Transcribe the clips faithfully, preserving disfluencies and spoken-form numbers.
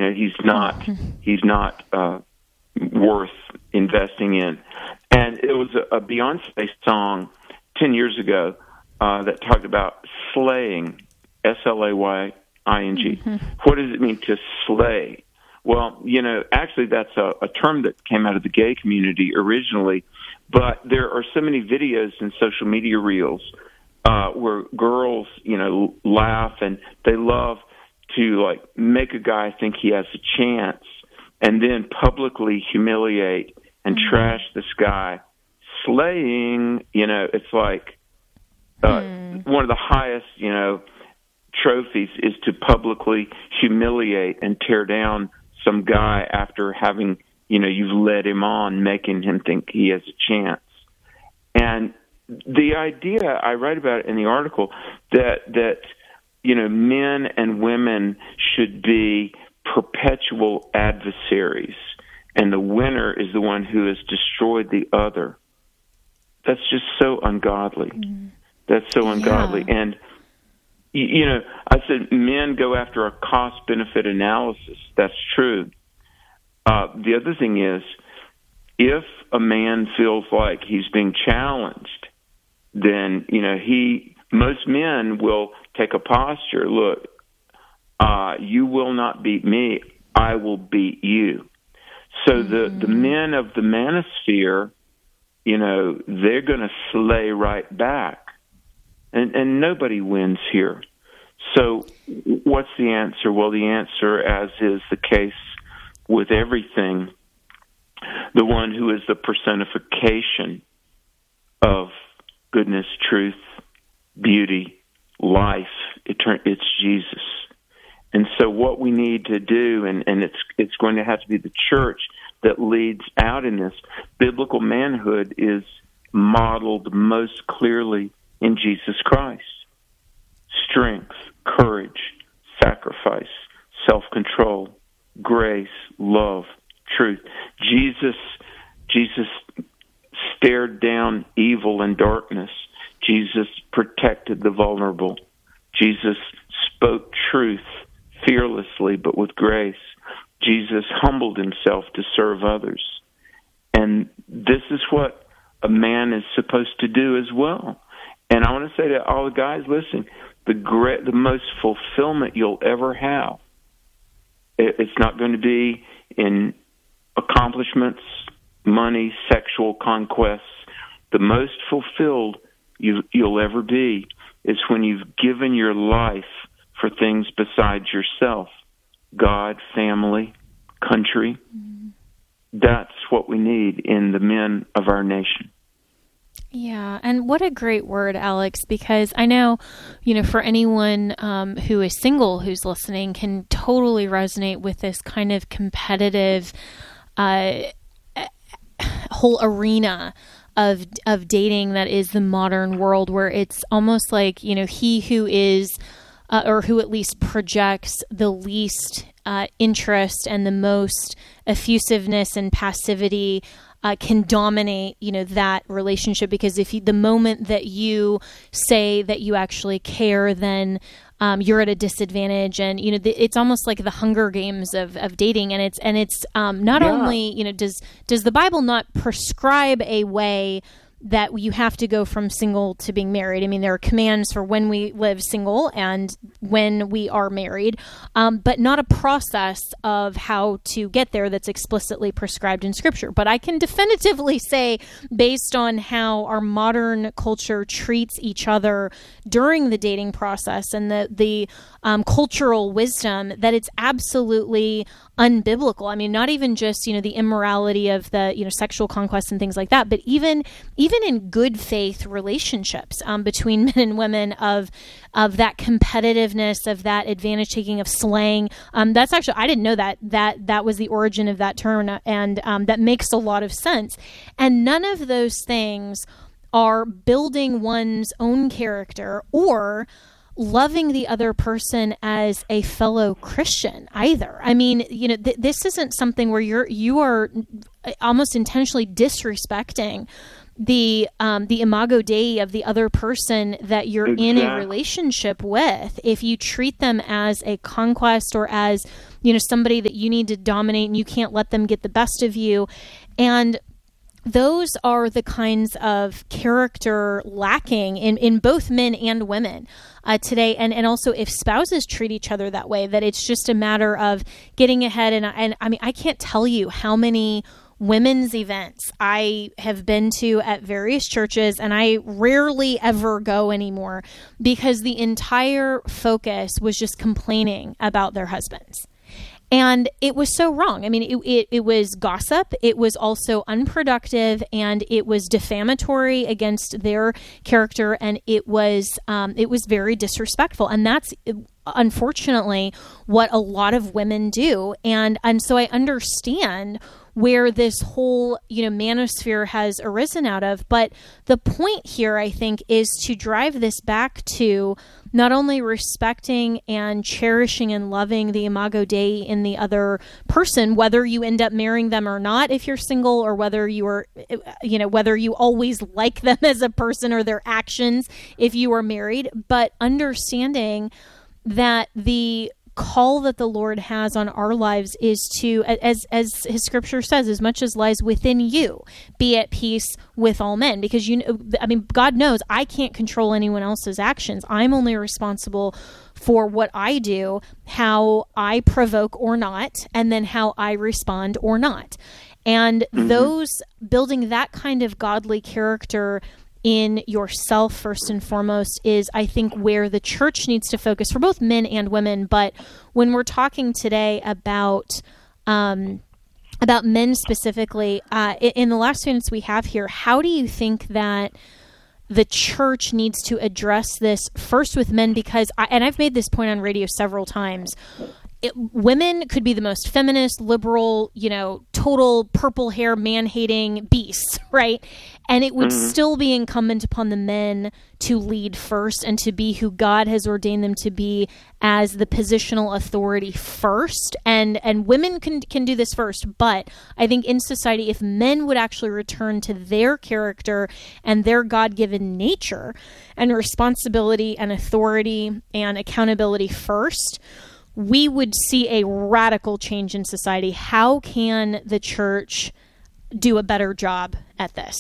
You know, he's not he's not uh, worth investing in. And it was a, a Beyonce song ten years ago uh, that talked about slaying, S L A Y I N G. Mm-hmm. What does it mean to slay? Well, you know, actually that's a, a term that came out of the gay community originally, but there are so many videos and social media reels uh, where girls, you know, laugh and they love to, like, make a guy think he has a chance and then publicly humiliate and mm-hmm. trash this guy. Slaying, you know, it's like uh, mm. one of the highest, you know, trophies is to publicly humiliate and tear down some guy after having, you know, you've led him on, making him think he has a chance. And the idea, I write about it in the article, that, that you know, men and women should be perpetual adversaries, and the winner is the one who has destroyed the other. That's just so ungodly. Mm. That's so ungodly. Yeah. And, you know, I said men go after a cost-benefit analysis. That's true. Uh, the other thing is, if a man feels like he's being challenged, then, you know, he, most men will take a posture. Look, uh, you will not beat me. I will beat you. So mm-hmm. the, the men of the manosphere, you know, they're going to slay right back. And, and nobody wins here. So what's the answer? Well, the answer, as is the case with everything, the one who is the personification of goodness, truth, beauty, life, it's Jesus. And so what we need to do, and, and it's it's going to have to be the church that leads out in this, biblical manhood is modeled most clearly in Jesus Christ. Strength, courage, sacrifice, self-control, grace, love, truth. Jesus, Jesus stared down evil and darkness. Jesus protected the vulnerable. Jesus spoke truth fearlessly but with grace. Jesus humbled himself to serve others. And this is what a man is supposed to do as well. And I want to say to all the guys listening, the great, the most fulfillment you'll ever have, it's not going to be in accomplishments, money, sexual conquests. The most fulfilled you, you'll ever be is when you've given your life for things besides yourself, God, family, country. Mm-hmm. That's what we need in the men of our nation. Yeah, and what a great word, Alex, because I know, you know, for anyone um, who is single who's listening can totally resonate with this kind of competitive uh, whole arena of of dating that is the modern world, where it's almost like, you know, he who is uh, or who at least projects the least uh, interest and the most effusiveness and passivity Uh, can dominate, you know, that relationship. Because if you, the moment that you say that you actually care, then um, you're at a disadvantage. And, you know, the, it's almost like the Hunger Games of, of dating. And it's, and it's um, not yeah. only, you know, does, does the Bible not prescribe a way that you have to go from single to being married? I mean, there are commands for when we live single and when we are married, um, but not a process of how to get there that's explicitly prescribed in Scripture. But I can definitively say, based on how our modern culture treats each other during the dating process and the, the um, cultural wisdom, that it's absolutely unbiblical. I mean, not even just, you know, the immorality of the, you know, sexual conquest and things like that, but even even in good faith relationships um, between men and women, of of that competitiveness, of that advantage taking, of slaying. Um, that's actually, I didn't know that that that was the origin of that term, and um, that makes a lot of sense. And none of those things are building one's own character or loving the other person as a fellow Christian either. I mean, you know, th- this isn't something where you're you are almost intentionally disrespecting the um, the imago Dei of the other person that you're exactly. in a relationship with. If you treat them as a conquest or as, you know, somebody that you need to dominate and you can't let them get the best of you, and those are the kinds of character lacking in, in both men and women uh, today. And, and also if spouses treat each other that way, that it's just a matter of getting ahead. And, and I mean, I can't tell you how many women's events I have been to at various churches, and I rarely ever go anymore because the entire focus was just complaining about their husbands. And it was so wrong. I mean, it, it, it was gossip. It was also unproductive, and it was defamatory against their character, and it was um, it was very disrespectful. And that's unfortunately what a lot of women do. And and so I understand where this whole, you know, manosphere has arisen out of. But the point here, I think, is to drive this back to not only respecting and cherishing and loving the imago Dei in the other person, whether you end up marrying them or not if you're single, or whether you are, you know, whether you always like them as a person or their actions if you are married, but understanding that the call that the Lord has on our lives is to, as as his scripture says, as much as lies within you, be at peace with all men. Because, you know, I mean, God knows I can't control anyone else's actions. I'm only responsible for what I do, how I provoke or not, and then how I respond or not. And mm-hmm. those, building that kind of godly character in yourself first and foremost is, I think, where the church needs to focus for both men and women. But when we're talking today about um, about men specifically, uh, in the last minutes we have here, how do you think that the church needs to address this first with men? Because, I, and I've made this point on radio several times, It, women could be the most feminist, liberal, you know, total purple hair, man-hating beasts, right? And it would mm-hmm. still be incumbent upon the men to lead first and to be who God has ordained them to be as the positional authority first. And and women can can do this first. But I think in society, if men would actually return to their character and their God-given nature and responsibility and authority and accountability first, we would see a radical change in society. How can the church do a better job at this?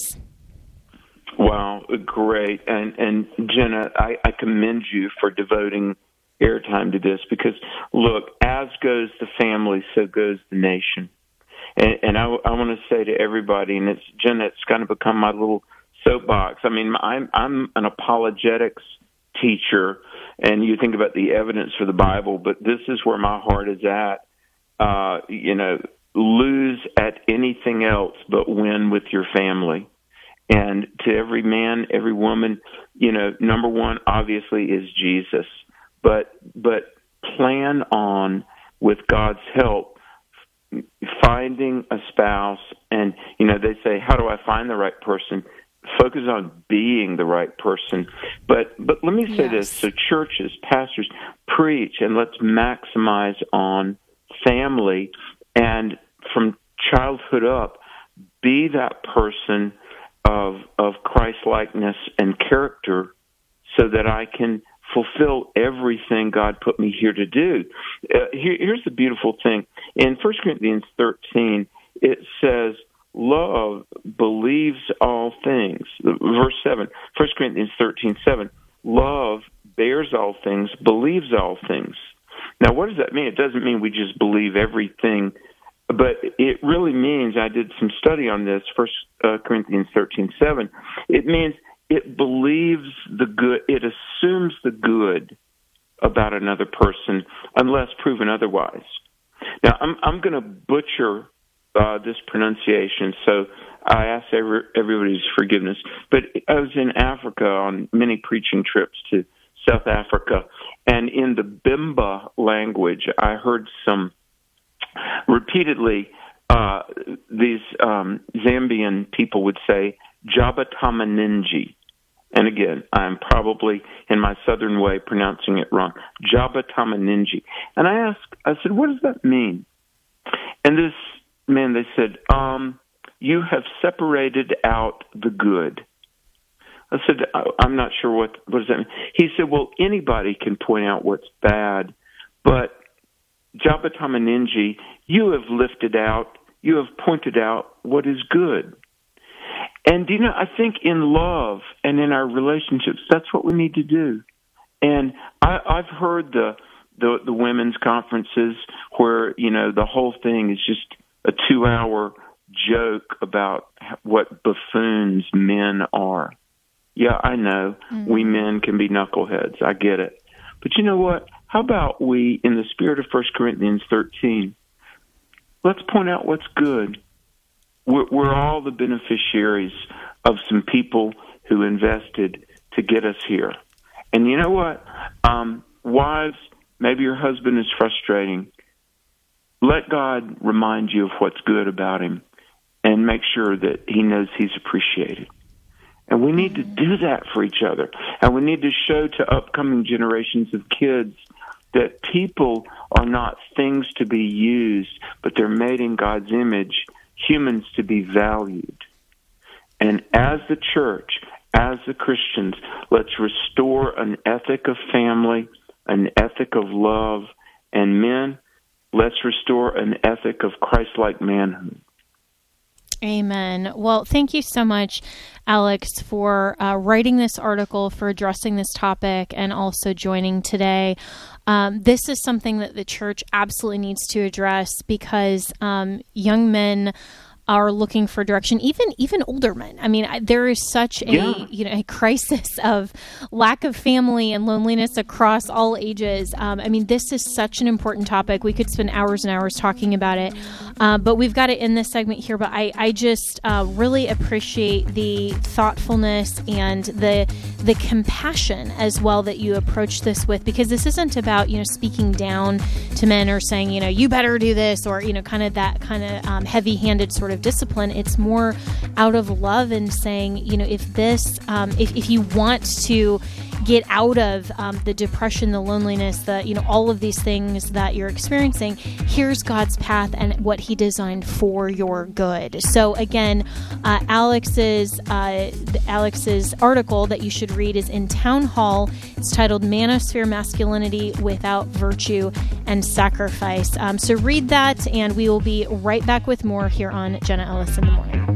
Wow, great. And, and Jenna, I, I commend you for devoting airtime to this because, look, as goes the family, so goes the nation. And, and I, I want to say to everybody, and it's Jenna, it's kind of become my little soapbox. I mean, I'm, I'm an apologetics teacher, and you think about the evidence for the Bible, but this is where my heart is at. Uh, you know, lose at anything else but win with your family. And to every man, every woman, you know, number one obviously is Jesus, but but plan on, with God's help, finding a spouse. And, you know, they say, how do I find the right person? Focus on being the right person. But but let me say yes. this. So churches, pastors, preach, and let's maximize on family. And from childhood up, be that person of of Christ-likeness and character so that I can fulfill everything God put me here to do. Uh, here, here's the beautiful thing. In First Corinthians thirteen, it says, love believes all things. Verse seven, First Corinthians thirteen seven, love bears all things, believes all things. Now, what does that mean? It doesn't mean we just believe everything, but it really means, I did some study on this, First Corinthians thirteen seven, it means it believes the good, it assumes the good about another person unless proven otherwise. Now, I'm, I'm going to butcher Uh, this pronunciation, so I ask every, everybody's forgiveness. But I was in Africa on many preaching trips to South Africa, and in the Bimba language, I heard some repeatedly. Uh, these um, Zambian people would say Jabatamaninji, and again, I'm probably in my southern way pronouncing it wrong. Jabatamaninji, and I asked, I said, what does that mean? And this man, they said, um, you have separated out the good. I said, I'm not sure what, what does that mean? He said, well, anybody can point out what's bad, but Jabatamaninji, you have lifted out, you have pointed out what is good. And, you know, I think in love and in our relationships, that's what we need to do. And I, I've heard the, the the women's conferences where, you know, the whole thing is just a two-hour joke about what buffoons men are. Yeah, I know. Mm-hmm. We men can be knuckleheads. I get it. But you know what? How about we, in the spirit of First Corinthians thirteen, let's point out what's good. We're, we're all the beneficiaries of some people who invested to get us here. And you know what? Um, wives, maybe your husband is frustrating. Let God remind you of what's good about him and make sure that he knows he's appreciated. And we need to do that for each other. And we need to show to upcoming generations of kids that people are not things to be used, but they're made in God's image, humans to be valued. And as the church, as the Christians, let's restore an ethic of family, an ethic of love, and men, let's restore an ethic of Christ-like manhood. Amen. Well, thank you so much, Alex, for uh, writing this article, for addressing this topic, and also joining today. Um, this is something that the church absolutely needs to address because um, young men are looking for direction, even even older men. I mean, there is such a yeah. you know a crisis of lack of family and loneliness across all ages. Um, I mean, this is such an important topic. We could spend hours and hours talking about it, uh, but we've got to end this segment here. But I, I just uh, really appreciate the thoughtfulness and the the compassion as well that you approach this with, because this isn't about you know speaking down to men or saying you know you better do this or you know kind of that kind of um, heavy-handed sort of discipline. It's more out of love and saying, you know, if this, um, if, if you want to get out of um, the depression, the loneliness, the, you know, all of these things that you're experiencing, here's God's path and what he designed for your good. So again, uh, Alex's, uh, Alex's article that you should read is in Town Hall. It's titled Manosphere Masculinity Without Virtue and Sacrifice. Um, so read that, and we will be right back with more here on Jenna Ellis in the Morning.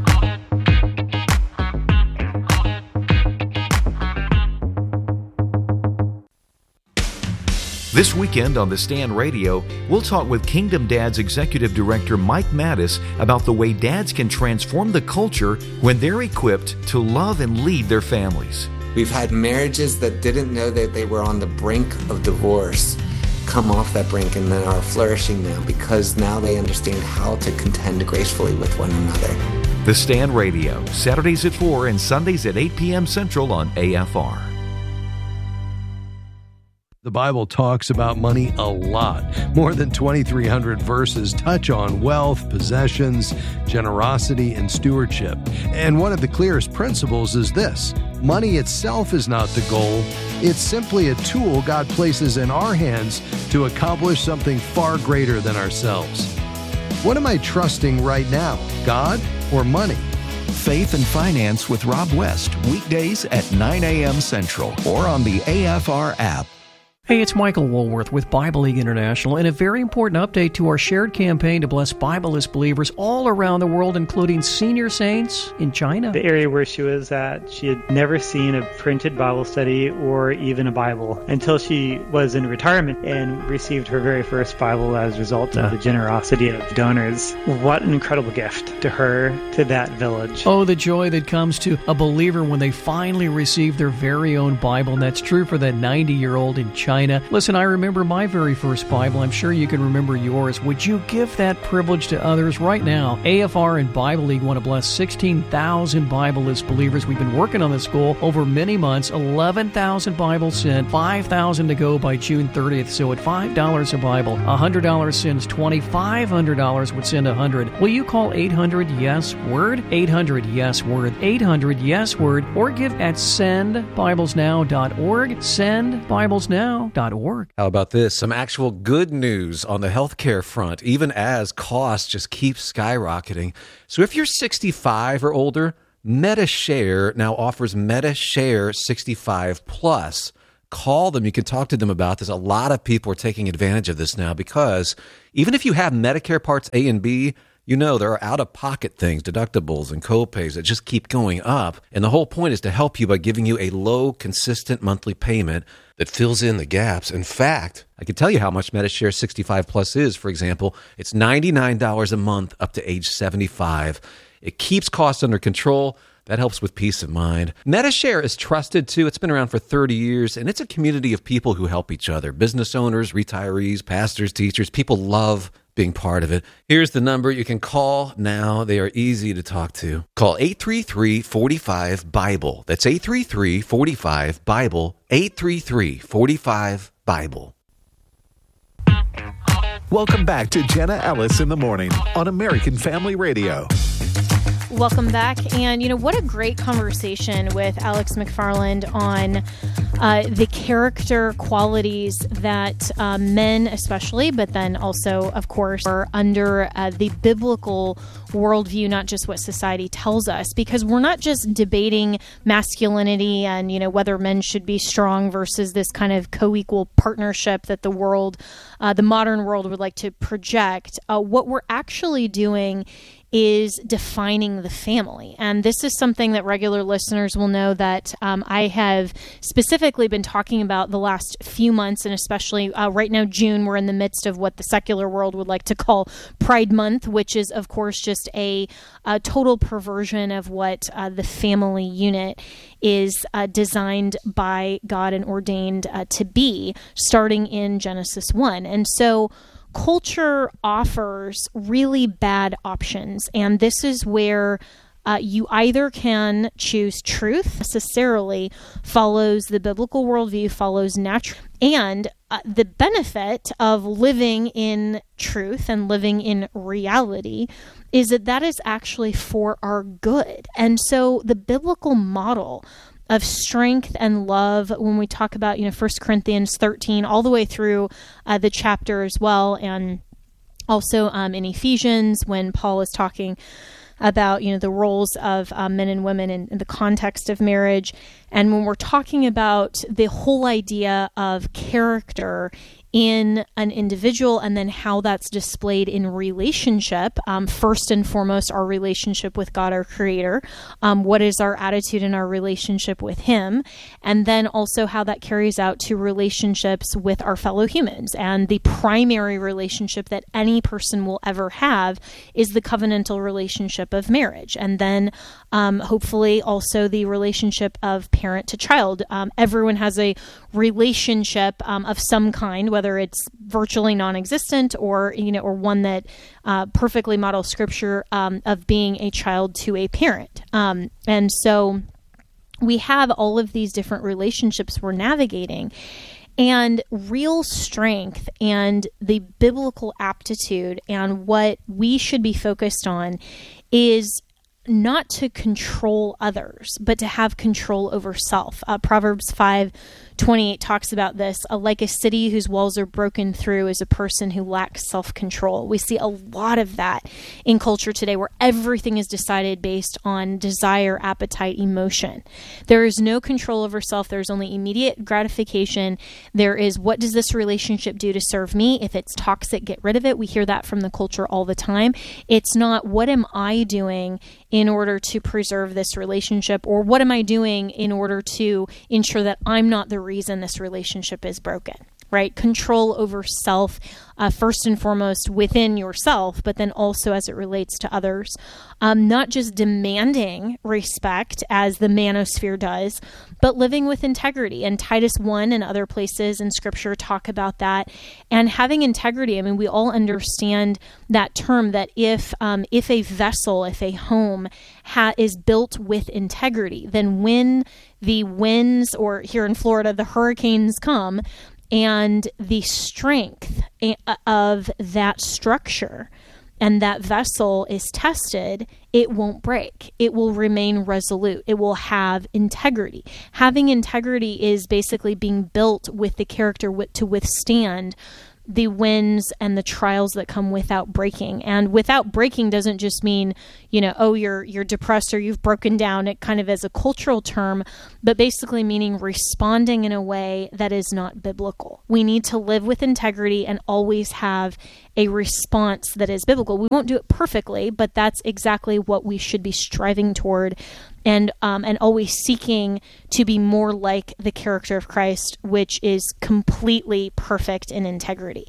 This weekend on The Stand Radio, we'll talk with Kingdom Dads Executive Director Mike Mattis about the way dads can transform the culture when they're equipped to love and lead their families. We've had marriages that didn't know that they were on the brink of divorce come off that brink and then are flourishing now because now they understand how to contend gracefully with one another. The Stand Radio, Saturdays at four and Sundays at eight p.m. Central on A F R. The Bible talks about money a lot. More than twenty-three hundred verses touch on wealth, possessions, generosity, and stewardship. And one of the clearest principles is this: money itself is not the goal. It's simply a tool God places in our hands to accomplish something far greater than ourselves. What am I trusting right now, God or money? Faith and Finance with Rob West, weekdays at nine a.m. Central or on the A F R app. Hey, it's Michael Woolworth with Bible League International, and a very important update to our shared campaign to bless Bibleless believers all around the world, including senior saints in China. The area where she was at, she had never seen a printed Bible study or even a Bible until she was in retirement and received her very first Bible as a result of the generosity of donors. What an incredible gift to her, to that village. Oh, the joy that comes to a believer when they finally receive their very own Bible, and that's true for that ninety-year-old in China. Listen, I remember my very first Bible. I'm sure you can remember yours. Would you give that privilege to others right now? A F R and Bible League want to bless sixteen thousand Bibleless believers. We've been working on this goal over many months. eleven thousand Bibles sent, five thousand to go by June thirtieth. So at five dollars a Bible, one hundred dollars sends twenty, five hundred dollars would send one hundred dollars. Will you call eight hundred yes word? eight hundred yes word. eight hundred yes word. Or give at send bibles now dot org. send bibles now now dot org. How about this? Some actual good news on the healthcare front, even as costs just keep skyrocketing. So if you're sixty-five or older, MediShare now offers MediShare sixty-five plus. Call them. You can talk to them about this. A lot of people are taking advantage of this now because even if you have Medicare Parts A and B, you know there are out-of-pocket things, deductibles and co-pays that just keep going up. And the whole point is to help you by giving you a low, consistent monthly payment that fills in the gaps. In fact, I can tell you how much MediShare sixty-five plus is. For example, it's ninety-nine dollars a month up to age seventy-five. It keeps costs under control. That helps with peace of mind. MediShare is trusted, too. It's been around for thirty years, and it's a community of people who help each other. Business owners, retirees, pastors, teachers. People love being part of it. Here's the number you can call now. They are easy to talk to. Call eight three three, four five, BIBLE. That's eight three three, four five, BIBLE. eight three three, four five, BIBLE. Welcome back to Jenna Ellis in the Morning on American Family Radio. Welcome back. And, you know, what a great conversation with Alex McFarland on uh, the character qualities that uh, men especially, but then also, of course, are under uh, the biblical worldview, not just what society tells us, because we're not just debating masculinity and, you know, whether men should be strong versus this kind of co-equal partnership that the world, uh, the modern world would like to project. Uh, what we're actually doing is defining the family. And this is something that regular listeners will know that um, I have specifically been talking about the last few months, and especially uh, right now, June, we're in the midst of what the secular world would like to call Pride Month, which is, of course, just a, a total perversion of what uh, the family unit is uh, designed by God and ordained uh, to be, starting in Genesis one. And so culture offers really bad options, and this is where uh, you either can choose truth, necessarily follows the biblical worldview, follows natural, and uh, the benefit of living in truth and living in reality is that that is actually for our good. And so the biblical model of strength and love, when we talk about, you know, First Corinthians thirteen, all the way through uh, the chapter as well, and also um, in Ephesians, when Paul is talking about, you know, the roles of uh, men and women in, in the context of marriage. And when we're talking about the whole idea of character in an individual and then how that's displayed in relationship, um, first and foremost, our relationship with God, our Creator, um, what is our attitude in our relationship with Him, and then also how that carries out to relationships with our fellow humans. And the primary relationship that any person will ever have is the covenantal relationship of marriage. And then um, hopefully also the relationship of parent to child. Um, everyone has a relationship um, of some kind, whether whether it's virtually non-existent or, you know, or one that uh, perfectly models scripture um, of being a child to a parent. Um, and so we have all of these different relationships we're navigating, and real strength and the biblical aptitude and what we should be focused on is not to control others, but to have control over self. Uh, Proverbs five twenty-eight talks about this. Uh, like a city whose walls are broken through is a person who lacks self-control. We see a lot of that in culture today, where everything is decided based on desire, appetite, emotion. There is no control over self. There's only immediate gratification. There is, what does this relationship do to serve me? If it's toxic, get rid of it. We hear that from the culture all the time. It's not, what am I doing in order to preserve this relationship, or what am I doing in order to ensure that I'm not the reason this relationship is broken, right? Control over self, uh, first and foremost within yourself, but then also as it relates to others. Um, not just demanding respect as the manosphere does, but living with integrity. And Titus one and other places in scripture talk about that. And having integrity, I mean, we all understand that term, that if um, if a vessel, if a home ha- is built with integrity, then when the winds, or here in Florida, the hurricanes come, and the strength of that structure and that vessel is tested, it won't break. It will remain resolute. It will have integrity. Having integrity is basically being built with the character to withstand the winds and the trials that come without breaking. And without breaking doesn't just mean, you know, oh, you're you're depressed or you've broken down, it kind of as a cultural term, but basically meaning responding in a way that is not biblical. We need to live with integrity and always have a response that is biblical. We won't do it perfectly, but that's exactly what we should be striving toward, and um, and always seeking to be more like the character of Christ, which is completely perfect in integrity.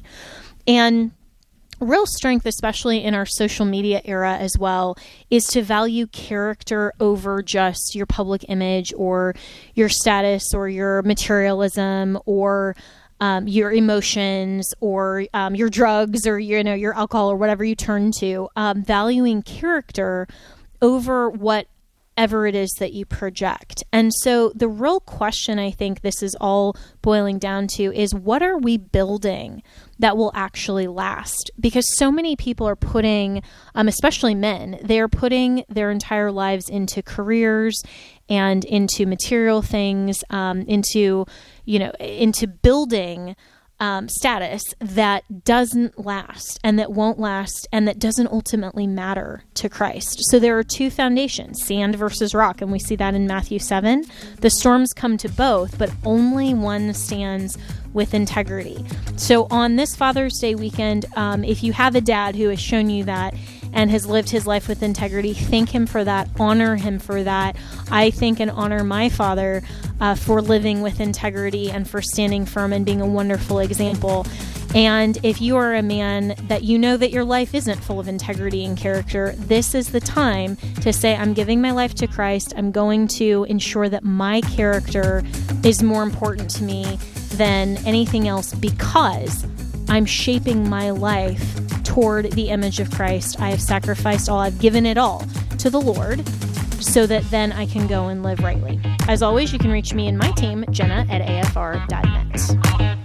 And real strength, especially in our social media era as well, is to value character over just your public image or your status or your materialism or Um, your emotions or um, your drugs or you know your alcohol or whatever you turn to, um, valuing character over whatever it is that you project. And so the real question, I think this is all boiling down to, is what are we building that will actually last? Because so many people are putting, um, especially men, they're putting their entire lives into careers and into material things, um, into, you know, into building um, status that doesn't last and that won't last and that doesn't ultimately matter to Christ. So there are two foundations, sand versus rock, and we see that in Matthew seven. The storms come to both, but only one stands with integrity. So on this Father's Day weekend, um, if you have a dad who has shown you that and has lived his life with integrity, thank him for that, honor him for that. I thank and honor my father uh, for living with integrity and for standing firm and being a wonderful example. And if you are a man that you know that your life isn't full of integrity and character, this is the time to say, I'm giving my life to Christ. I'm going to ensure that my character is more important to me than anything else because I'm shaping my life toward the image of Christ. I have sacrificed all. I've given it all to the Lord so that then I can go and live rightly. As always, you can reach me and my team, Jenna at A F R dot net.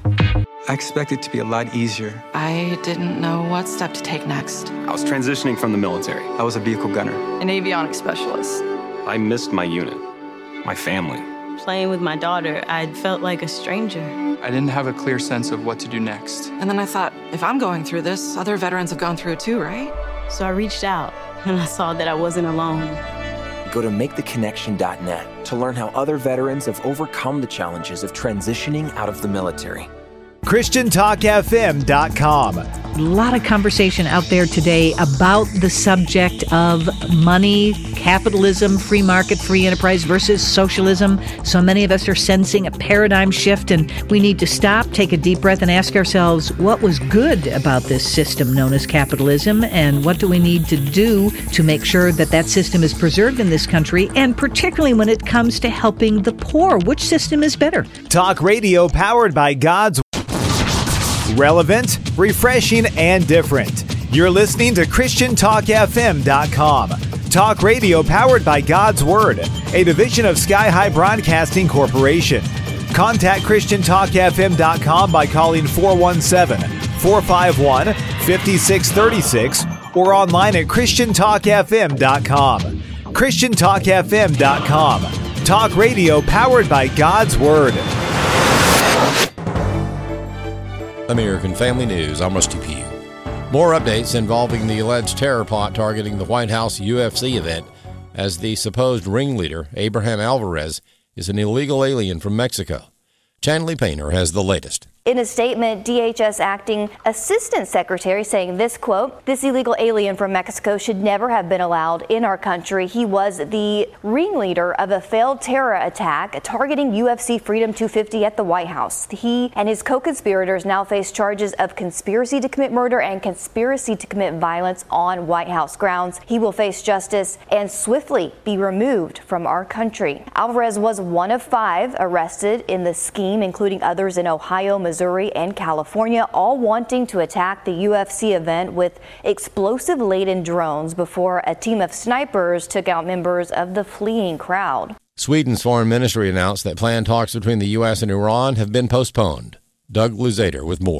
I expected it to be a lot easier. I didn't know what step to take next. I was transitioning from the military. I was a vehicle gunner. An avionics specialist. I missed my unit, my family. Playing with my daughter, I'd felt like a stranger. I didn't have a clear sense of what to do next. And then I thought, if I'm going through this, other veterans have gone through it too, right? So I reached out, and I saw that I wasn't alone. Go to make the connection dot net to learn how other veterans have overcome the challenges of transitioning out of the military. Christian Talk F M dot com. A lot of conversation out there today about the subject of money, capitalism, free market, free enterprise versus socialism. So many of us are sensing a paradigm shift, and we need to stop, take a deep breath, and ask ourselves, what was good about this system known as capitalism, and what do we need to do to make sure that that system is preserved in this country, and particularly when it comes to helping the poor, which system is better? Talk radio powered by God's relevant, refreshing, and different. You're listening to Christian Talk F M dot com. Talk radio powered by God's Word, a division of Sky High Broadcasting Corporation. Contact Christian Talk F M dot com by calling four one seven, four five one, five six three six or online at Christian Talk F M dot com. Christian Talk F M dot com. Talk radio powered by God's Word. American Family News, I'm Rusty Pugh. More updates involving the alleged terror plot targeting the White House U F C event, as the supposed ringleader, Abraham Alvarez, is an illegal alien from Mexico. Chanley Painter has the latest. In a statement, D H S acting assistant secretary saying this, quote, "This illegal alien from Mexico should never have been allowed in our country. He was the ringleader of a failed terror attack targeting U F C Freedom two fifty at the White House. He and his co-conspirators now face charges of conspiracy to commit murder and conspiracy to commit violence on White House grounds. He will face justice and swiftly be removed from our country." Alvarez was one of five arrested in the scheme, including others in Ohio, Missouri, and California, all wanting to attack the U F C event with explosive-laden drones before a team of snipers took out members of the fleeing crowd. Sweden's foreign ministry announced that planned talks between the U S and Iran have been postponed. Doug Luzader with more.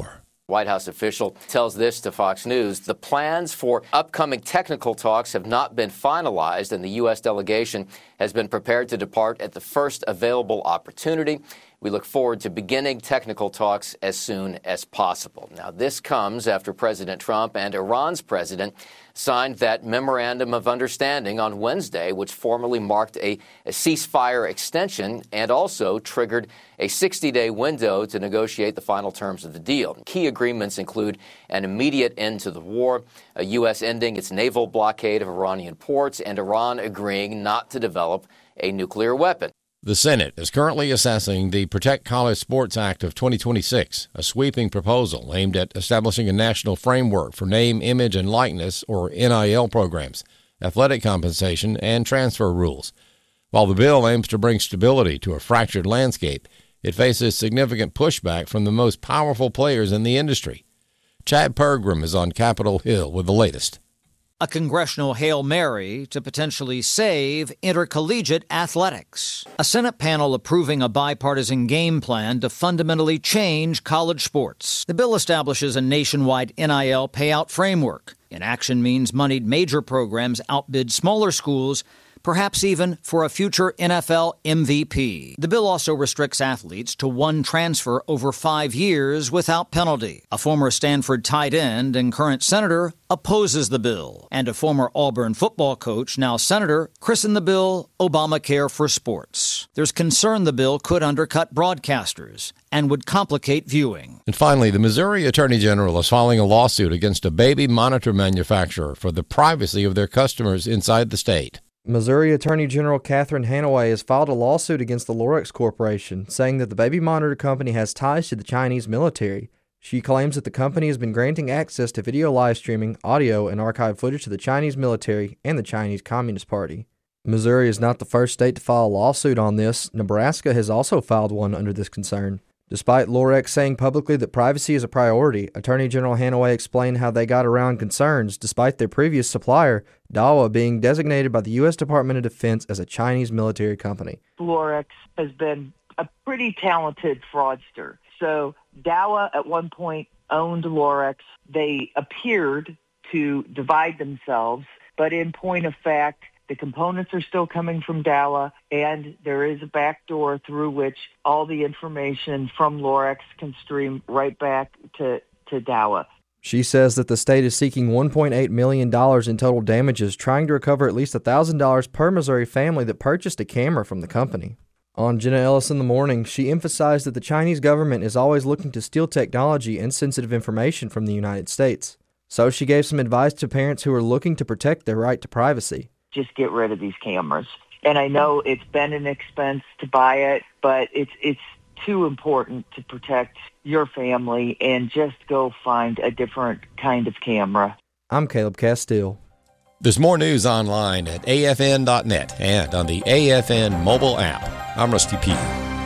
White House official tells this to Fox News. The plans for upcoming technical talks have not been finalized, and the U S delegation has been prepared to depart at the first available opportunity. We look forward to beginning technical talks as soon as possible. Now, this comes after President Trump and Iran's president signed that memorandum of understanding on Wednesday, which formally marked a, a ceasefire extension and also triggered a sixty-day window to negotiate the final terms of the deal. Key agreements include an immediate end to the war, a U S ending its naval blockade of Iranian ports, and Iran agreeing not to develop a nuclear weapon. The Senate is currently assessing the Protect College Sports Act of twenty twenty-six, a sweeping proposal aimed at establishing a national framework for name, image, and likeness, or N I L programs, athletic compensation, and transfer rules. While the bill aims to bring stability to a fractured landscape, it faces significant pushback from the most powerful players in the industry. Chad Pergram is on Capitol Hill with the latest. A congressional Hail Mary to potentially save intercollegiate athletics. A Senate panel approving a bipartisan game plan to fundamentally change college sports. The bill establishes a nationwide N I L payout framework. Inaction means moneyed major programs outbid smaller schools, perhaps even for a future N F L M V P. The bill also restricts athletes to one transfer over five years without penalty. A former Stanford tight end and current senator opposes the bill. And a former Auburn football coach, now senator, christened the bill Obamacare for Sports. There's concern the bill could undercut broadcasters and would complicate viewing. And finally, the Missouri Attorney General is filing a lawsuit against a baby monitor manufacturer for the privacy of their customers inside the state. Missouri Attorney General Catherine Hanaway has filed a lawsuit against the Lorex Corporation, saying that the baby monitor company has ties to the Chinese military. She claims that the company has been granting access to video live streaming, audio, and archive footage to the Chinese military and the Chinese Communist Party. Missouri is not the first state to file a lawsuit on this. Nebraska has also filed one under this concern. Despite Lorex saying publicly that privacy is a priority, Attorney General Hanaway explained how they got around concerns despite their previous supplier, Dahua, being designated by the U S Department of Defense as a Chinese military company. Lorex has been a pretty talented fraudster. So Dahua at one point owned Lorex. They appeared to divide themselves, but in point of fact, the components are still coming from Dahua, and there is a back door through which all the information from Lorex can stream right back to, to Dahua. She says that the state is seeking one point eight million dollars in total damages, trying to recover at least one thousand dollars per Missouri family that purchased a camera from the company. On Jenna Ellis in the Morning, she emphasized that the Chinese government is always looking to steal technology and sensitive information from the United States. So she gave some advice to parents who are looking to protect their right to privacy. Just get rid of these cameras. And I know it's been an expense to buy it, but it's it's too important to protect your family, and just go find a different kind of camera. I'm Caleb Castile. There's more news online at A F N dot net and on the A F N mobile app. I'm Rusty Pugh.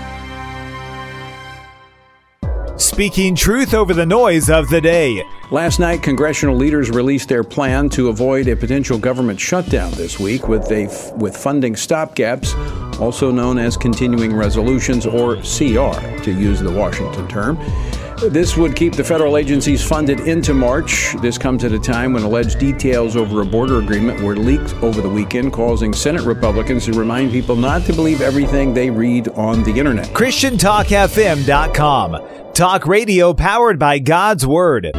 Speaking truth over the noise of the day. Last night, congressional leaders released their plan to avoid a potential government shutdown this week with a f- with funding stopgaps, also known as continuing resolutions, or C R, to use the Washington term. This would keep the federal agencies funded into March. This comes at a time when alleged details over a border agreement were leaked over the weekend, causing Senate Republicans to remind people not to believe everything they read on the internet. Christian Talk F M dot com. Talk radio powered by God's Word.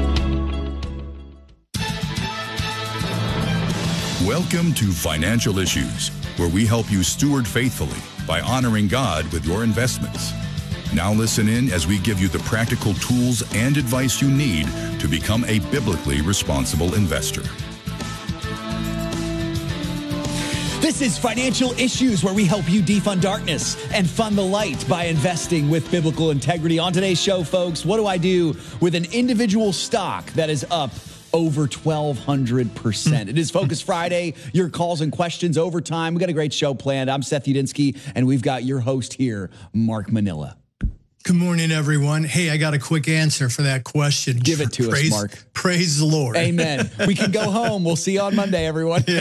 Welcome to Financial Issues, where we help you steward faithfully by honoring God with your investments. Now listen in as we give you the practical tools and advice you need to become a biblically responsible investor. This is Financial Issues, where we help you defund darkness and fund the light by investing with biblical integrity. On today's show, folks, what do I do with an individual stock that is up over twelve hundred percent? It is Focus Friday. Your calls and questions overtime. We got a great show planned. I'm Seth Udinsky, and we've got your host here, Mark Manila. Good morning, everyone. Hey, I got a quick answer for that question. Give it to praise, us, Mark. Praise the Lord. Amen. We can go home. We'll see you on Monday, everyone. Yeah.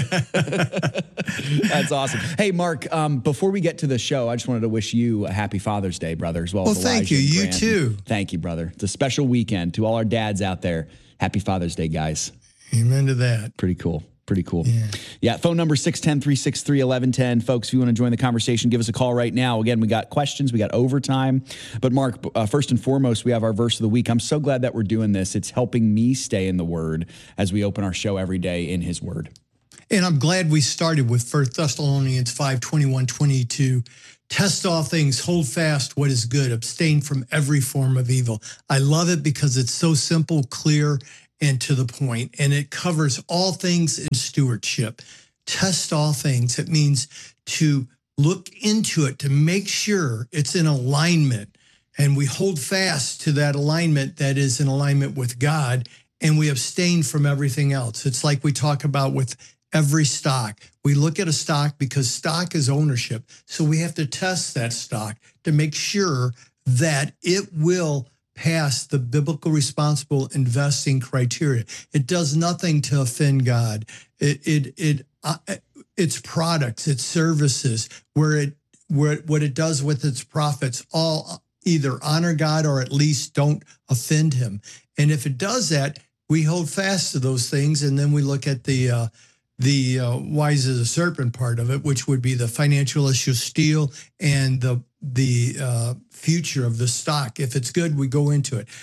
That's awesome. Hey, Mark, um, before we get to the show, I just wanted to wish you a happy Father's Day, brother, as well, well as Elijah. Well, thank you. You Grant. too. Thank you, brother. It's a special weekend. To all our dads out there, happy Father's Day, guys. Amen to that. Pretty cool. Pretty cool. Yeah. yeah. Phone number six one zero, three six three, one one one zero. Folks, if you want to join the conversation, give us a call right now. Again, we got questions. We got overtime. But Mark, uh, first and foremost, we have our verse of the week. I'm so glad that we're doing this. It's helping me stay in the Word as we open our show every day in His Word. And I'm glad we started with First Thessalonians five, twenty-one, twenty-two. Test all things, hold fast what is good, abstain from every form of evil. I love it because it's so simple, clear, and to the point, and it covers all things in stewardship. Test all things. It means to look into it, to make sure it's in alignment, and we hold fast to that alignment that is in alignment with God, and we abstain from everything else. It's like we talk about with every stock. We look at a stock because stock is ownership, so we have to test that stock to make sure that it will pass the biblical responsible investing criteria. It does nothing to offend God. It it it uh, its products, its services, where it where it, what it does with its profits, all either honor God or at least don't offend Him. And if it does that, we hold fast to those things, and then we look at the uh, the uh, wise as a serpent part of it, which would be the financial issue, steal, and the the uh, future of the stock. If it's good, we go into it.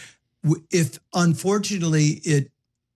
If unfortunately it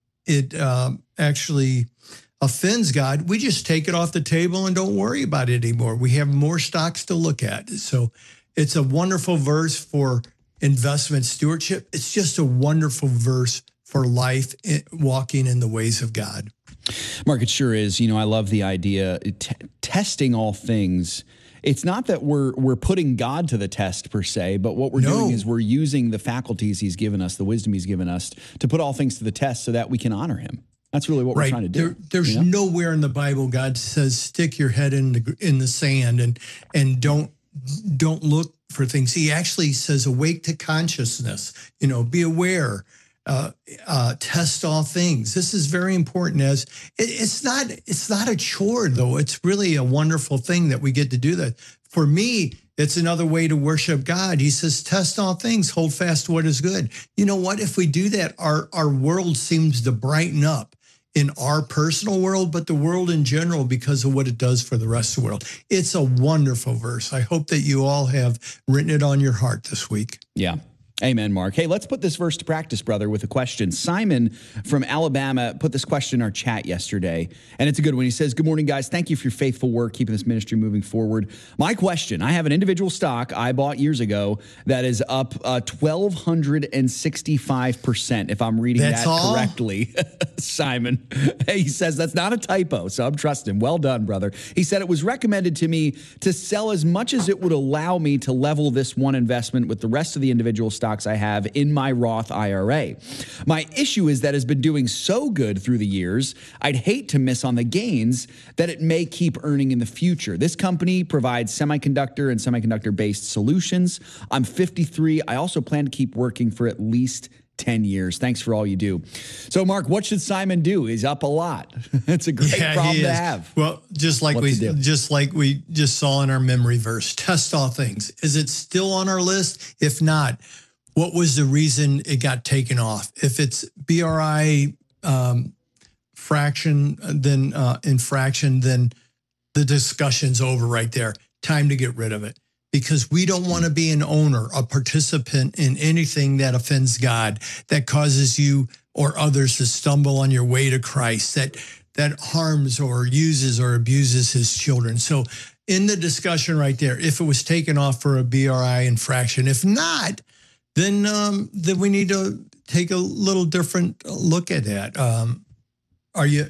it um, actually offends God, we just take it off the table and don't worry about it anymore. We have more stocks to look at. So it's a wonderful verse for investment stewardship. It's just a wonderful verse for life, walking in the ways of God. Mark, it sure is. You know, I love the idea, t- testing all things. It's not that we're we're putting God to the test per se, but what we're no. doing is we're using the faculties He's given us, the wisdom He's given us, to put all things to the test so that we can honor Him. That's really what right. we're trying to do. There, there's you know? nowhere in the Bible God says stick your head in the in the sand and and don't don't look for things. He actually says awake to consciousness. You know, be aware. Uh, uh, test all things. This is very important. As it, it's not, it's not a chore though. It's really a wonderful thing that we get to do that. For me, it's another way to worship God. He says, "Test all things, hold fast what is good." You know what? If we do that, our our world seems to brighten up in our personal world, but the world in general because of what it does for the rest of the world. It's a wonderful verse. I hope that you all have written it on your heart this week. Yeah. Amen, Mark. Hey, let's put this verse to practice, brother, with a question. Simon from Alabama put this question in our chat yesterday, and it's a good one. He says, "Good morning, guys. Thank you for your faithful work, keeping this ministry moving forward. My question, I have an individual stock I bought years ago that is up uh, one thousand two hundred sixty-five percent, if I'm reading that's that all? correctly." Simon, hey, he says that's not a typo, so I'm trusting. Well done, brother. He said, "It was recommended to me to sell as much as it would allow me to level this one investment with the rest of the individual stocks I have in my Roth I R A. My issue is that it's been doing so good through the years, I'd hate to miss on the gains that it may keep earning in the future. This company provides semiconductor and semiconductor-based solutions. I'm fifty-three. I also plan to keep working for at least ten years. Thanks for all you do." So, Mark, what should Simon do? He's up a lot. It's a great yeah, problem he to is. have. Well, just like What we to do. just like we just saw in our memory verse, test all things. Is it still on our list? If not, what was the reason it got taken off? If it's B R I um, fraction, then uh, infraction, then the discussion's over right there. Time to get rid of it, because we don't want to be an owner, a participant in anything that offends God, that causes you or others to stumble on your way to Christ, that that harms or uses or abuses His children. So in the discussion right there, if it was taken off for a B R I infraction, if not, then um, then we need to take a little different look at that. Um, are you?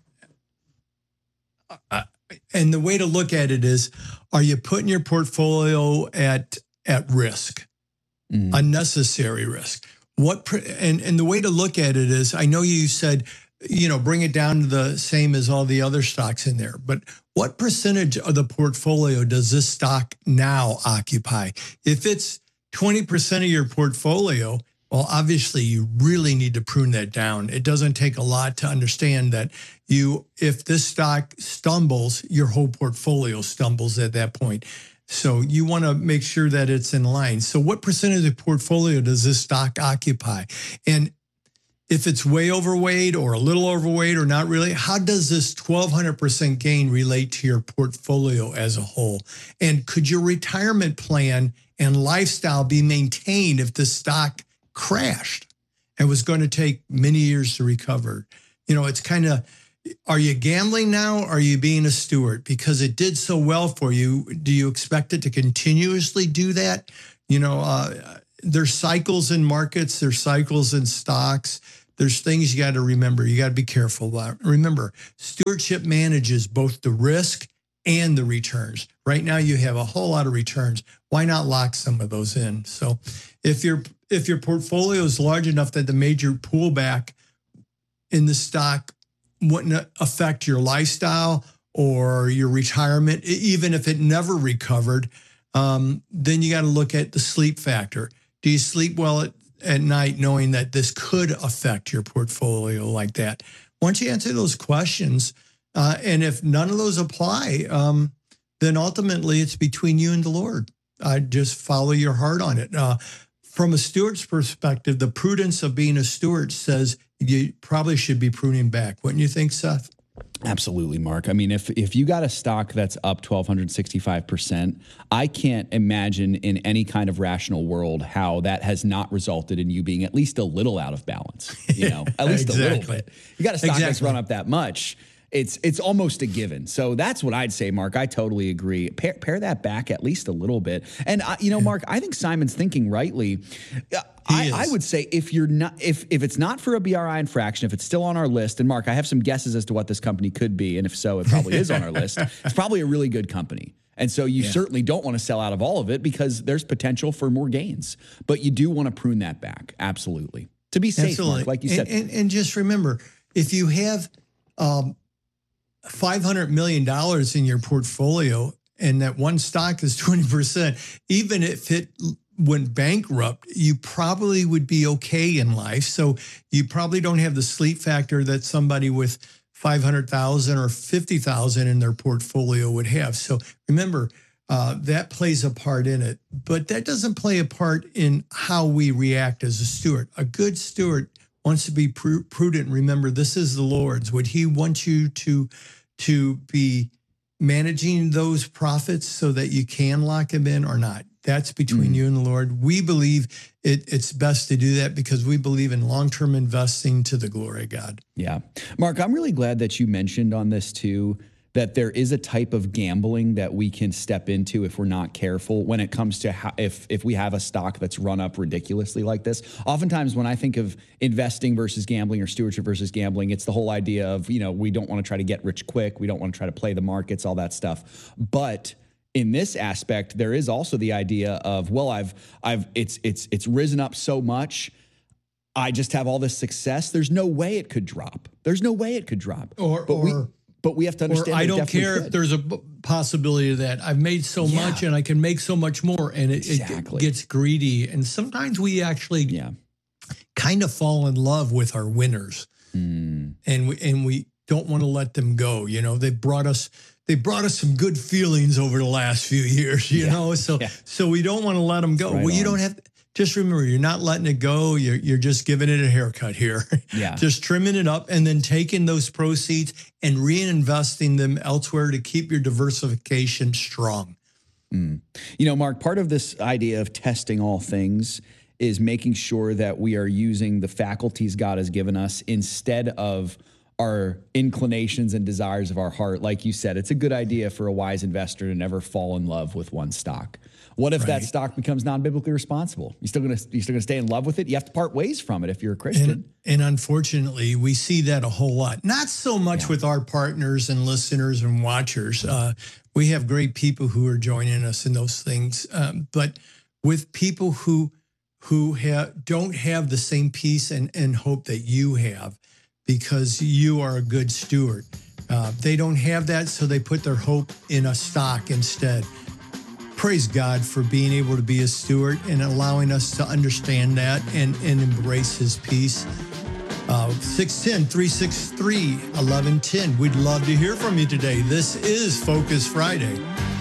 Uh, and the way to look at it is, are you putting your portfolio at at risk, mm. unnecessary risk? What and and the way to look at it is, I know you said, you know, bring it down to the same as all the other stocks in there, but what percentage of the portfolio does this stock now occupy? If it's twenty percent of your portfolio, well, obviously you really need to prune that down. It doesn't take a lot to understand that you, if this stock stumbles, your whole portfolio stumbles at that point. So you want to make sure that it's in line. So what percent of the portfolio does this stock occupy? And if it's way overweight or a little overweight or not really, how does this twelve hundred percent gain relate to your portfolio as a whole? And could your retirement plan and lifestyle be maintained if the stock crashed and was going to take many years to recover? You know, it's kind of, are you gambling now? Or are you being a steward? Because it did so well for you. Do you expect it to continuously do that? You know, uh, there's cycles in markets, there's cycles in stocks. There's things you got to remember. You got to be careful about. Remember, stewardship manages both the risk and the returns. Right now, you have a whole lot of returns. Why not lock some of those in? So if your if your portfolio is large enough that the major pullback in the stock wouldn't affect your lifestyle or your retirement, even if it never recovered, um, then you got to look at the sleep factor. Do you sleep well at, at night knowing that this could affect your portfolio like that? Once you answer those questions, uh, and if none of those apply, um, then ultimately it's between you and the Lord. Uh, just follow your heart on it. Uh, from a steward's perspective, the prudence of being a steward says you probably should be pruning back. Wouldn't you think, Seth? Absolutely, Mark. I mean, if if you got a stock that's up twelve sixty-five percent, I can't imagine in any kind of rational world how that has not resulted in you being at least a little out of balance. You know, at least exactly. a little bit. You got a stock exactly. that's run up that much. It's it's almost a given. So that's what I'd say, Mark. I totally agree. Pare, pare that back at least a little bit. And, uh, you know, Mark, I think Simon's thinking rightly. I, I would say if you're not, if if it's not for a B R I infraction, if it's still on our list, and Mark, I have some guesses as to what this company could be, and if so, it probably is on our list. It's probably a really good company. And so you yeah. certainly don't want to sell out of all of it because there's potential for more gains. But you do want to prune that back, absolutely. To be safe, absolutely. Mark, like you said. And, and, and just remember, if you have um, five hundred million dollars in your portfolio and that one stock is twenty percent, even if it went bankrupt, you probably would be okay in life. So you probably don't have the sleep factor that somebody with five hundred thousand or fifty thousand in their portfolio would have. So remember, uh, that plays a part in it, but that doesn't play a part in how we react as a steward. A good steward wants to be pr- prudent. Remember, this is the Lord's. Would he want you to, to be managing those profits so that you can lock them in or not? That's between mm. you and the Lord. We believe it, it's best to do that because we believe in long-term investing to the glory of God. Yeah. Mark, I'm really glad that you mentioned on this too, that there is a type of gambling that we can step into if we're not careful when it comes to how, if, if we have a stock that's run up ridiculously like this. Oftentimes when I think of investing versus gambling or stewardship versus gambling, it's the whole idea of, you know, we don't want to try to get rich quick. We don't want to try to play the markets, all that stuff. But in this aspect, there is also the idea of, well, I've, I've, it's, it's, it's risen up so much. I just have all this success. There's no way it could drop. There's no way it could drop. Or, but or, we, but we have to understand. Or I don't care could. if there's a possibility of that. I've made so yeah. much and I can make so much more, and it, exactly. it gets greedy. And sometimes we actually yeah. kind of fall in love with our winners, mm. and we and we don't want to let them go. You know, they brought us. They brought us some good feelings over the last few years, you yeah, know, so yeah. so we don't want to let them go. Right well, you on. don't have, just remember, you're not letting it go. You're, you're just giving it a haircut here. Yeah. Just trimming it up and then taking those proceeds and reinvesting them elsewhere to keep your diversification strong. Mm. You know, Mark, part of this idea of testing all things is making sure that we are using the faculties God has given us instead of our inclinations and desires of our heart. Like you said, it's a good idea for a wise investor to never fall in love with one stock. What if right. that stock becomes non-biblically responsible? You still gonna you still gonna stay in love with it? You have to part ways from it if you're a Christian. And, and unfortunately, we see that a whole lot. Not so much yeah. with our partners and listeners and watchers. Uh, we have great people who are joining us in those things, um, but with people who who have, don't have the same peace and, and hope that you have, because you are a good steward. Uh, they don't have that, so they put their hope in a stock instead. praise God for being able to be a steward and allowing us to understand that and, and embrace his peace. Uh, six one zero, three six three, one one one zero. We'd love to hear from you today. This is Focus Friday.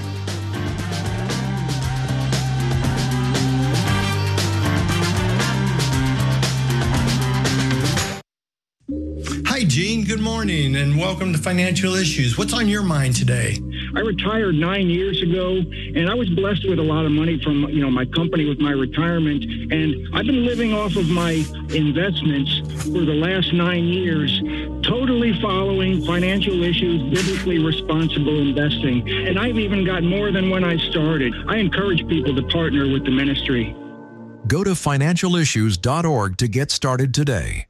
Hi, Gene. Good morning and welcome to Financial Issues. What's on your mind today? I retired nine years ago, and I was blessed with a lot of money from, you know, my company with my retirement. And I've been living off of my investments for the last nine years, totally following Financial Issues, biblically responsible investing. And I've even got more than when I started. I encourage people to partner with the ministry. Go to financial issues dot org to get started today.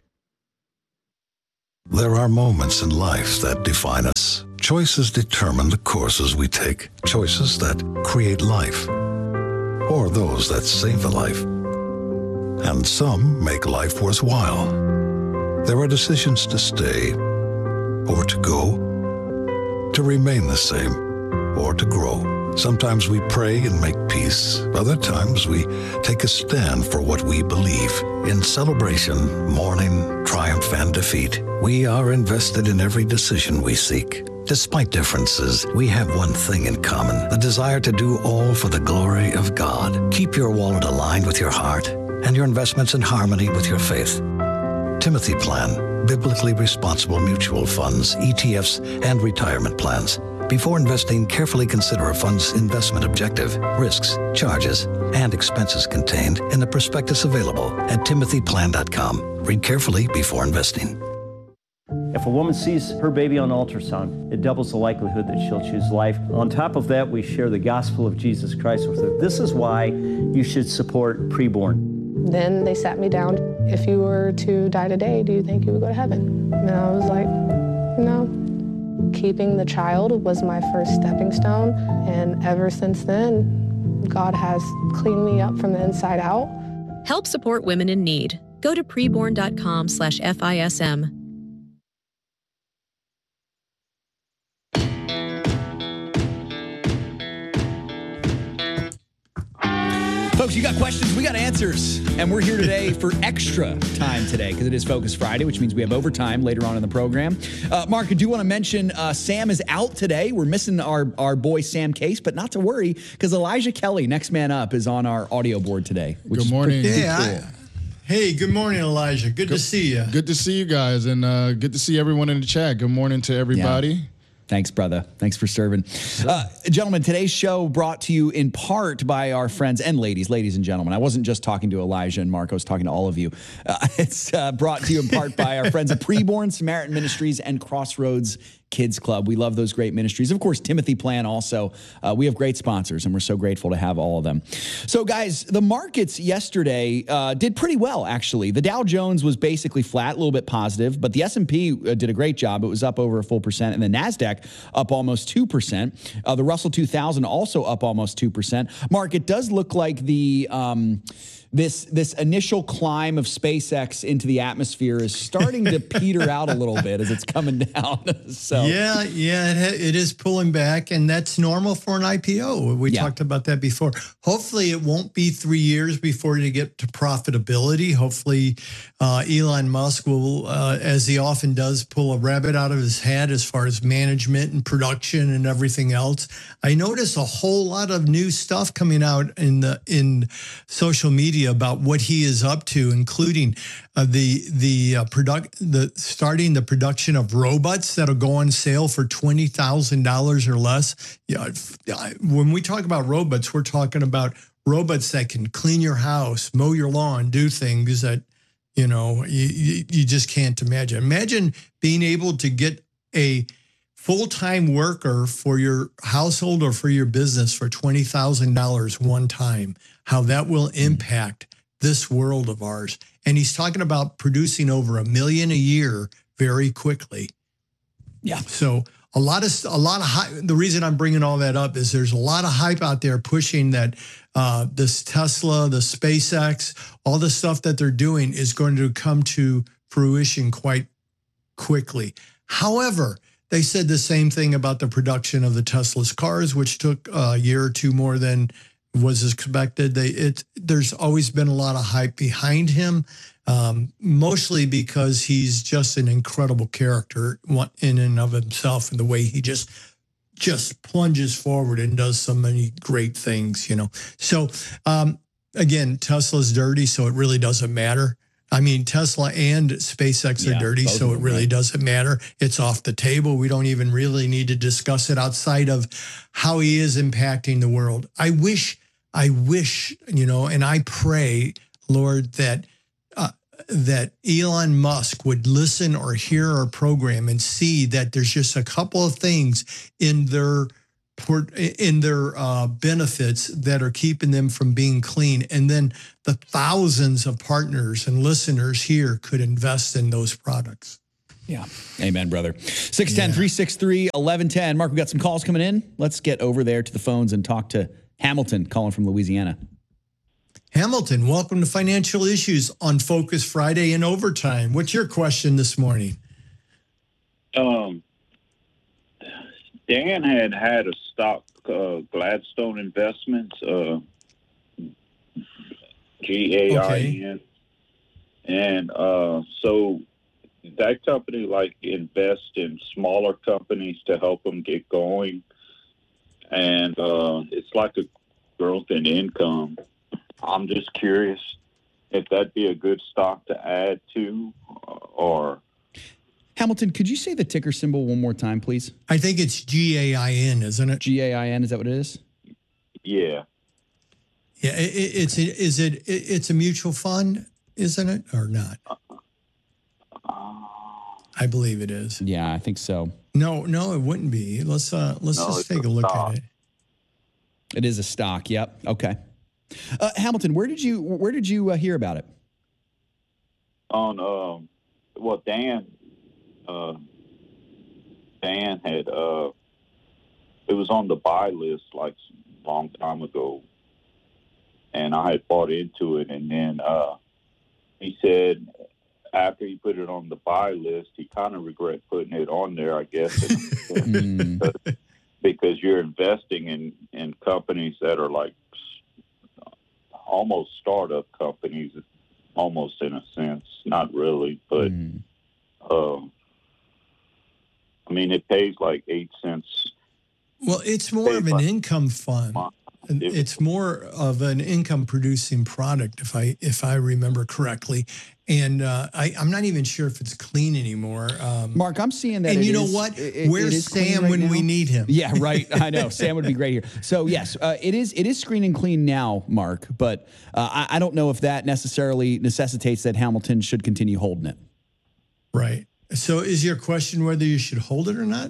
There are moments in life that define us. Choices determine the courses we take. Choices that create life, or those that save a life. And some make life worthwhile. There are decisions to stay, or to go, to remain the same, or to grow. Sometimes we pray and make peace. Other times we take a stand for what we believe. In celebration, mourning, triumph, and defeat, we are invested in every decision we seek. Despite differences, we have one thing in common, the desire to do all for the glory of God. Keep your wallet aligned with your heart and your investments in harmony with your faith. Timothy Plan, biblically responsible mutual funds, E T Fs, and retirement plans. Before investing, carefully consider a fund's investment objective, risks, charges, and expenses contained in the prospectus available at timothy plan dot com. Read carefully before investing. If a woman sees her baby on ultrasound, it doubles the likelihood that she'll choose life. On top of that, we share the gospel of Jesus Christ with her. This is why you should support Preborn. Then they sat me down. If you were to die today, do you think you would go to heaven? And I was like, no. Keeping the child was my first stepping stone, and ever since then, God has cleaned me up from the inside out. Help support women in need. Go to preborn dot com slash F I S M. Folks, you got questions, we got answers. And we're here today for extra time today because it is Focus Friday, which means we have overtime later on in the program. Uh, Mark, I do want to mention uh, Sam is out today. We're missing our, our boy Sam Case, but not to worry because Elijah Kelly, next man up, is on our audio board today. Which good morning. Is yeah, cool. I, hey, good morning, Elijah. Good, good to see you. Good to see you guys, and uh, good to see everyone in the chat. Good morning to everybody. Yeah. Thanks, brother. Thanks for serving. Uh, gentlemen, today's show brought to you in part by our friends and ladies, ladies and gentlemen. I wasn't just talking to Elijah and Mark. I was talking to all of you. Uh, it's uh, brought to you in part by our friends at Preborn, Samaritan Ministries, and Crossroads Kids Club. We love those great ministries. Of course, Timothy Plan also. Uh, we have great sponsors, and we're so grateful to have all of them. So, guys, the markets yesterday uh, did pretty well, actually. The Dow Jones was basically flat, a little bit positive, but the S and P uh, did a great job. It was up over a full percent, and the NASDAQ up almost two percent. Uh, the Russell two thousand also up almost two percent. Mark, it does look like the... Um, This this initial climb of SpaceX into the atmosphere is starting to peter out a little bit as it's coming down. So yeah, yeah, it, ha- it is pulling back, and that's normal for an I P O. We yeah. talked about that before. Hopefully, it won't be three years before you get to profitability. Hopefully, uh, Elon Musk will, uh, as he often does, pull a rabbit out of his hat as far as management and production and everything else. I notice a whole lot of new stuff coming out in the in social media about what he is up to, including uh, the the uh, product the starting the production of robots that'll go on sale for twenty thousand dollars or less. Yeah, when we talk about robots, we're talking about robots that can clean your house, mow your lawn, do things that you know you, you, you just can't imagine. Imagine being able to get a full-time worker for your household or for your business for twenty thousand dollars one time, how that will impact this world of ours. And he's talking about producing over a million a year very quickly. Yeah. So a lot of, a lot of hype. The reason I'm bringing all that up is there's a lot of hype out there pushing that uh, this Tesla, the SpaceX, all the stuff that they're doing is going to come to fruition quite quickly. However, They said the same thing about the production of the Tesla's cars, which took a year or two more than was expected. They it there's always been a lot of hype behind him, um, mostly because he's just an incredible character in and of himself, and the way he just just plunges forward and does so many great things, you know. So um, again, Tesla's dirty, so it really doesn't matter. I mean, Tesla and SpaceX are Yeah, dirty, both so of it them, really right. doesn't matter. It's off the table. We don't even really need to discuss it outside of how he is impacting the world. I wish, I wish, you know, and I pray, Lord, that uh, that Elon Musk would listen or hear our program and see that there's just a couple of things in their port- in their uh, benefits that are keeping them from being clean, and then the thousands of partners and listeners here could invest in those products. Yeah. Amen, brother. six one zero, three six three, one one one zero. Mark, we got some calls coming in. Let's get over there to the phones and talk to Hamilton calling from Louisiana. Hamilton, welcome to Financial Issues on Focus Friday in Overtime. What's your question this morning? Um, Dan had had a stock, uh, Gladstone Investments, uh, G A I N. And uh, so that company like invest in smaller companies to help them get going. And uh, it's like a growth in income. I'm just curious if that'd be a good stock to add to, or... Hamilton, could you say the ticker symbol one more time, please? I think it's G A I N, isn't it? G A I N, is that what it is? Yeah. Yeah, it, it, it's is it, it it's a mutual fund, isn't it, or not? I believe it is. Yeah, I think so. No, no, it wouldn't be. Let's uh, let's No, just it's take a a look stock. at it. It is a stock. Yep. Okay. Uh, Hamilton, where did you where did you uh, hear about it? On, um, well, Dan, uh, Dan had, uh, it was on the buy list like a long time ago. And I had bought into it. And then uh, he said after he put it on the buy list, he kind of regret putting it on there, I guess. because, because you're investing in, in companies that are like almost startup companies, almost in a sense, not really, but Mm. um, I mean, it pays like eight cents. Well, it's more of an income fund. It's more of an income producing product, if I if I remember correctly. And uh, I, I'm not even sure if it's clean anymore. Um, Mark, I'm seeing that. And it you know is- what? it- it Where's is clean Sam right when now. we need him? Yeah, right. I know Sam would be great here. So yes, uh, it is. It is screen and clean now, Mark. But uh, I, I don't know if that necessarily necessitates that Hamilton should continue holding it. Right. So is your question whether you should hold it or not?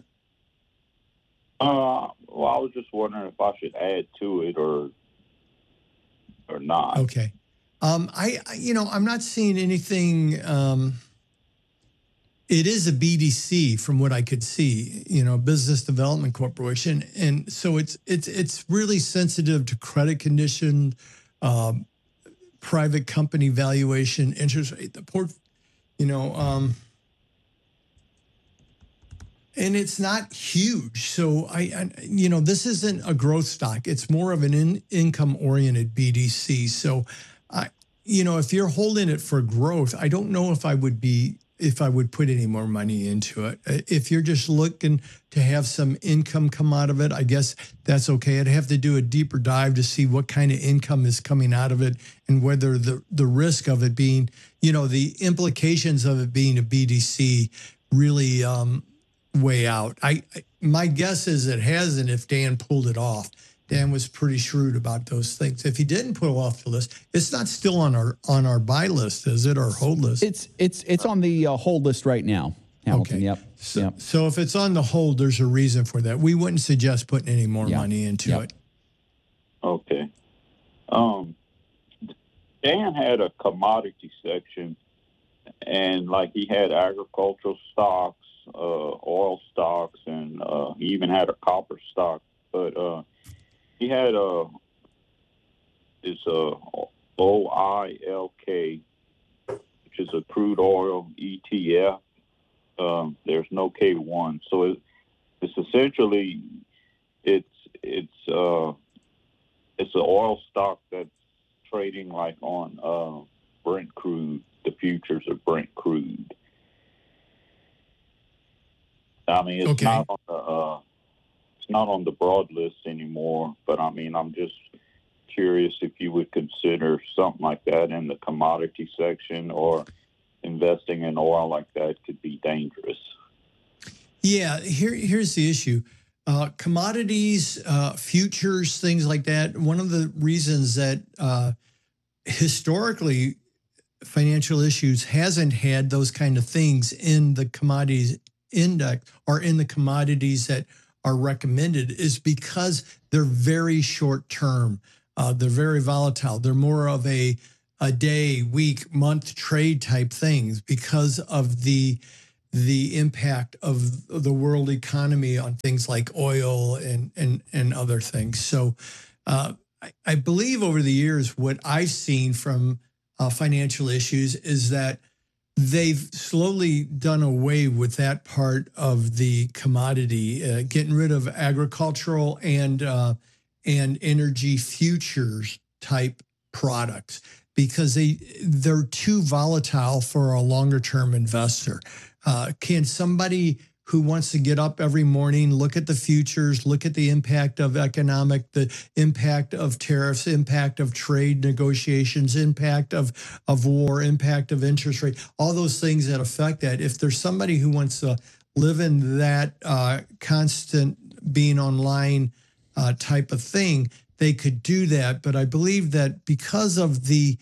Uh, well, I was just wondering if I should add to it or or not. Okay. Um, I, I, you know, I'm not seeing anything. Um, it is a B D C from what I could see, you know, Business Development Corporation. And so it's, it's, it's really sensitive to credit condition, um, private company valuation, interest rate, the port, you know, um, and it's not huge. So I, I, you know, this isn't a growth stock. It's more of an in, income-oriented B D C. So, I, you know, if you're holding it for growth, I don't know if I would be, if I would put any more money into it. If you're just looking to have some income come out of it, I guess that's okay. I'd have to do a deeper dive to see what kind of income is coming out of it and whether the, the risk of it being, you know, the implications of it being a B D C really, um, way out. I, I my guess is it hasn't if Dan pulled it off. Dan was pretty shrewd about those things. If he didn't pull off the list, it's not still on our on our buy list, is it, or hold list? It's it's it's on the uh, hold list right now, Hamilton. Okay. Yep. So, yep. so if it's on the hold, there's a reason for that. We wouldn't suggest putting any more Yeah. money into Yep. it. Okay. Um, Dan had a commodity section, and like he had agricultural stocks, uh, oil stocks, and uh, he even had a copper stock. But uh, he had a is a O I L K, which is a crude oil E T F. Um, there's no K one, so it, it's essentially it's it's uh, it's an oil stock that's trading like on uh, Brent crude, the futures of Brent crude. I mean, it's Okay. not on the uh, it's not on the broad list anymore. But I mean, I'm just curious if you would consider something like that in the commodity section, or investing in oil like that could be dangerous. Yeah, here here's the issue. Uh, commodities, uh, futures, things like that. One of the reasons that uh, historically Financial Issues hasn't had those kind of things in the commodities index or in the commodities that are recommended is because they're very short term. Uh, they're very volatile. They're more of a a day, week, month trade type things because of the the impact of the world economy on things like oil and and and other things. So uh, I, I believe over the years, what I've seen from uh, Financial Issues is that they've slowly done away with that part of the commodity, uh, getting rid of agricultural and uh, and energy futures type products because they they're too volatile for a longer term investor. Uh, can somebody who wants to get up every morning, look at the futures, look at the impact of economic, the impact of tariffs, impact of trade negotiations, impact of, of war, impact of interest rate, all those things that affect that. If there's somebody who wants to live in that uh, constant being online uh, type of thing, they could do that. But I believe that because of the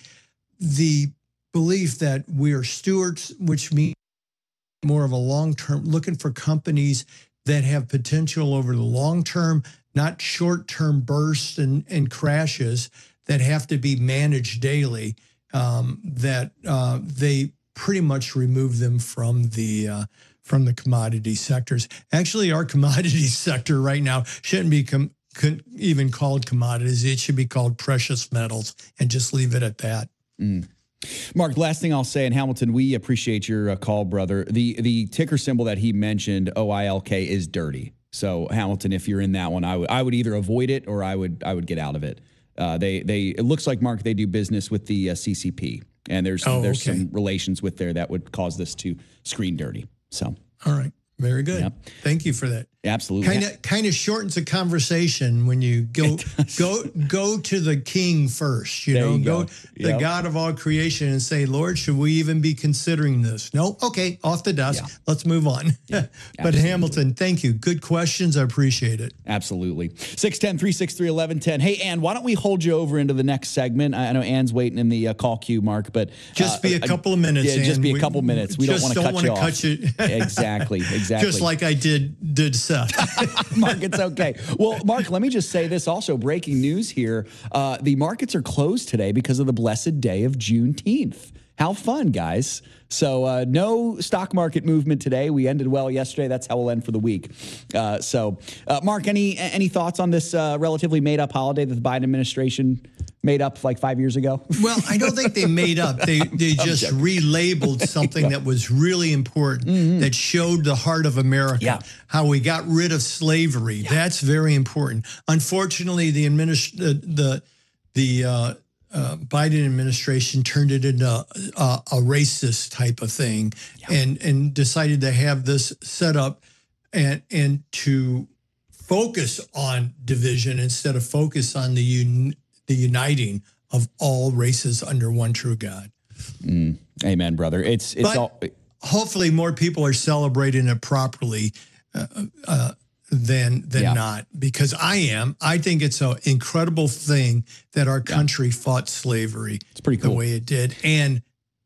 the belief that we are stewards, which means more of a long-term, looking for companies that have potential over the long term, not short-term bursts and, and crashes that have to be managed daily, um, that uh, they pretty much remove them from the uh, from the commodity sectors. Actually, our commodity sector right now shouldn't be com- couldn't even called commodities. It should be called precious metals and just leave it at that. Mm. Mark, last thing I'll say, in Hamilton, we appreciate your uh, call, brother. The the ticker symbol that he mentioned, O I L K, is dirty. So Hamilton, if you're in that one, I would I would either avoid it or I would I would get out of it. Uh, they they it looks like, Mark, they do business with the uh, C C P, and there's Oh, there's okay. some relations with there that would cause this to screen dirty. So All right. Very good. Yep. Thank you for that. Absolutely. Kind of kind of shortens the conversation when you go go go to the King first. You There know, you go, go. the Yep. God of all creation and say, Lord, should we even be considering this? No, okay, off the desk. Yeah. Let's move on. But absolutely. Hamilton, thank you. Good questions. I appreciate it. Absolutely. six one zero, three six three, one one one zero. Hey, Ann, why don't we hold you over into the next segment? I I know Ann's waiting in the uh, call queue, Mark, but Just uh, be a uh, couple of minutes. Yeah, just Ann. be a We couple minutes. We don't just want to don't cut wanna you off. cut you. Exactly. Exactly. Just like I did did Seth. Mark, it's okay. Well, Mark, let me just say this also. Breaking news here. Uh, the markets are closed today because of the blessed day of Juneteenth. How fun, guys. So uh, no stock market movement today. We ended well yesterday. That's how we'll end for the week. Uh, so, uh, Mark, any any thoughts on this uh, relatively made-up holiday that the Biden administration made up like five years ago? Well, I don't think they made up. They they just joking. relabeled something that was really important, Mm-hmm. that showed the heart of America, Yeah. how we got rid of slavery. That's very important. Unfortunately, the administ- the the, the uh, uh, Biden administration turned it into a, a racist type of thing, and and decided to have this set up and and to focus on division instead of focus on the un- the uniting of all races under one true God. Mm, amen, brother. It's it's But all. hopefully more people are celebrating it properly uh, uh, than than Yeah. not, because I am. I think it's an incredible thing that our country fought slavery. It's pretty the cool. way it did and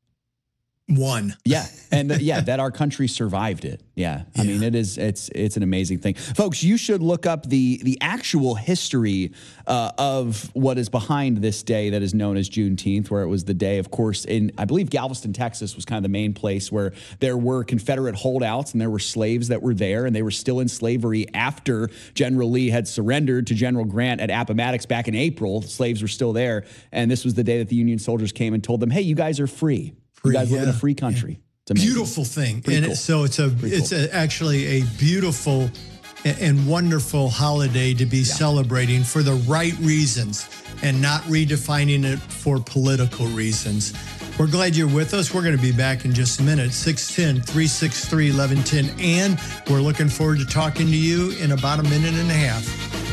won. Yeah, and uh, yeah, that our country survived it. Yeah, I mean, it is. It's it's an amazing thing, folks. You should look up the the actual history uh, of what is behind this day that is known as Juneteenth, where it was the day, of course, in I believe Galveston, Texas, was kind of the main place where there were Confederate holdouts and there were slaves that were there, and they were still in slavery after General Lee had surrendered to General Grant at Appomattox back in April. Slaves were still there, and this was the day that the Union soldiers came and told them, "Hey, you guys are free. You guys live in a yeah, free country." It's amazing. Beautiful thing. Pretty and cool. it, so it's a Pretty it's cool. a, actually a beautiful and wonderful holiday to be yeah. celebrating for the right reasons and not redefining it for political reasons. We're glad you're with us. We're going to be back in just a minute, six one zero, three six three, one one one zero. And we're looking forward to talking to you in about a minute and a half.